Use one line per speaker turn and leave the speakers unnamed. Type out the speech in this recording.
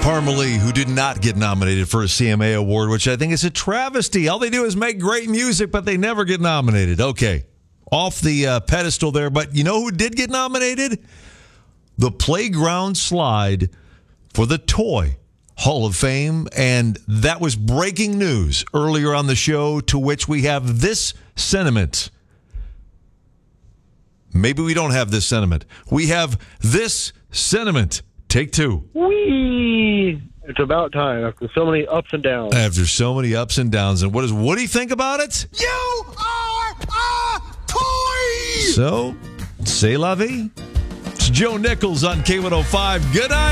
Parmalee, who did not get nominated for a CMA award, which I think is a travesty. All they do is make great music, but they never get nominated. Okay, off the pedestal there. But you know who did get nominated? The Playground Slide for the Toy Hall of Fame. And that was breaking news earlier on the show, to which we have this sentiment. Maybe we don't have this sentiment. We have this sentiment. Take two.
Whee! It's about time after so many ups and downs.
After so many ups and downs. And what does Woody think about it?
You are a toy!
So, c'est la vie. It's Joe Nichols on K105. Good night.